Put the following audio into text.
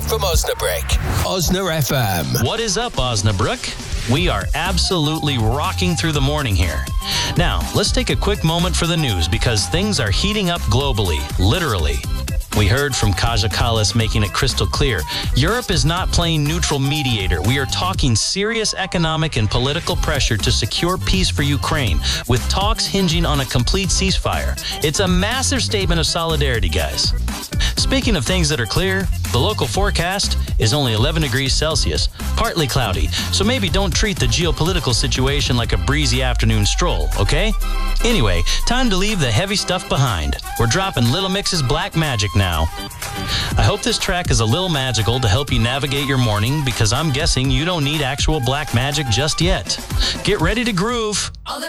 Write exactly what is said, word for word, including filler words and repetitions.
from Osnabrück. Osna F M. What is up, Osnabrück? We are absolutely rocking through the morning here. Now, let's take a quick moment for the news because things are heating up globally, literally. We heard from Kaja Kallas making it crystal clear. Europe is not playing neutral mediator. We are talking serious economic and political pressure to secure peace for Ukraine, with talks hinging on a complete ceasefire. It's a massive statement of solidarity, guys. Speaking of things that are clear, the local forecast is only eleven degrees Celsius, partly cloudy, so maybe don't treat the geopolitical situation like a breezy afternoon stroll, okay? Anyway, time to leave the heavy stuff behind. We're dropping Little Mix's Black Magic now. I hope this track is a little magical to help you navigate your morning because I'm guessing you don't need actual black magic just yet. Get ready to groove. All the